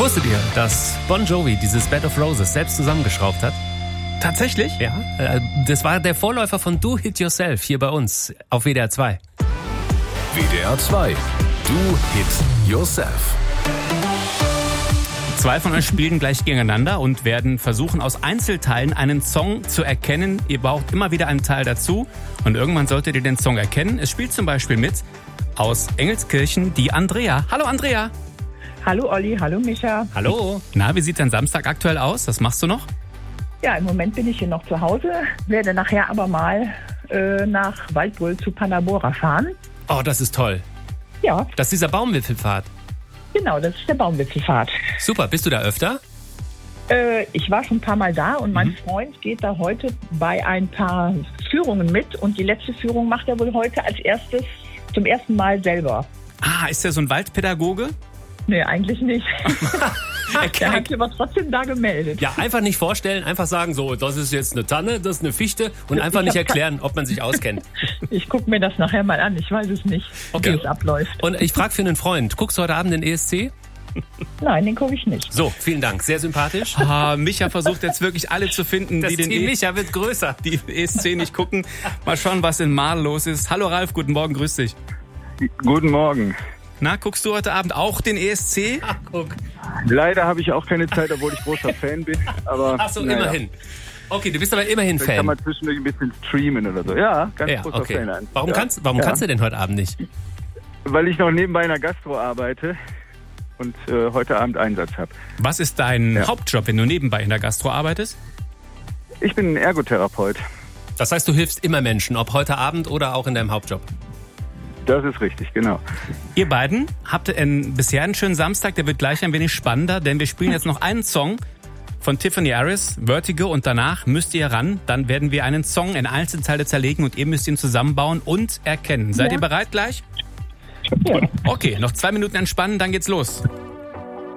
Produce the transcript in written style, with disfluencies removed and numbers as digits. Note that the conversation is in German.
Wusstet ihr, dass Bon Jovi dieses Bed of Roses selbst zusammengeschraubt hat? Tatsächlich? Ja, das war der Vorläufer von Do Hit Yourself hier bei uns auf WDR 2. WDR 2. Do Hit Yourself. Zwei von euch spielen gleich gegeneinander und werden versuchen, aus Einzelteilen einen Song zu erkennen. Ihr braucht immer wieder einen Teil dazu und irgendwann solltet ihr den Song erkennen. Es spielt zum Beispiel mit aus Engelskirchen die Andrea. Hallo Andrea. Hallo Olli, hallo Micha. Hallo. Na, wie sieht dein Samstag aktuell aus? Was machst du noch? Ja, im Moment bin ich hier noch zu Hause, werde nachher aber mal nach Waldbröl zu Panabora fahren. Oh, das ist toll. Ja, Das ist dieser Baumwipfelpfad. genau, das ist der Baumwipfelpfad. Super, bist du da öfter? Ich war schon ein paar Mal da und mein Freund geht da heute bei ein paar Führungen mit und die letzte Führung macht er wohl heute zum ersten Mal selber. Ah, ist der so ein Waldpädagoge? Nee, eigentlich nicht. Der hat sich aber trotzdem da gemeldet. Ja, einfach nicht vorstellen, einfach sagen, so, das ist jetzt eine Tanne, das ist eine Fichte und einfach nicht erklären, ob man sich auskennt. Ich gucke mir das nachher mal an, ich weiß es nicht, Okay. wie es abläuft. Und ich frage für einen Freund, guckst du heute Abend den ESC? Nein, den gucke ich nicht. So, vielen Dank, sehr sympathisch. Micha versucht jetzt wirklich alle zu finden, Das die den Team Micha wird größer. die ESC nicht gucken. Mal schauen, was in Marl los ist. Hallo Ralf, guten Morgen, grüß dich. Guten Morgen. Na, guckst du heute Abend auch den ESC? Ach, guck. Leider habe ich auch keine Zeit, obwohl ich großer Fan bin. Aber Ach so, naja, immerhin. Okay, du bist aber immerhin Dann kann Fan. man zwischendurch ein bisschen streamen oder so. Ja, ganz Ja, großer okay. Fan. Warum ja. kannst du denn heute Abend nicht? Weil ich noch nebenbei in der Gastro arbeite und heute Abend Einsatz habe. Was ist dein Ja. Hauptjob, wenn du nebenbei in der Gastro arbeitest? Ich bin ein Ergotherapeut. Das heißt, du hilfst immer Menschen, ob heute Abend oder auch in deinem Hauptjob. Das ist richtig, genau. Ihr beiden habt bisher einen schönen Samstag, der wird gleich ein wenig spannender, denn wir spielen jetzt noch einen Song von Tiffany Harris, Vertigo, und danach müsst ihr ran. Dann werden wir einen Song in Einzelteile zerlegen und ihr müsst ihn zusammenbauen und erkennen. Seid ihr bereit gleich? Ja. Okay, noch 2 Minuten entspannen, dann geht's los.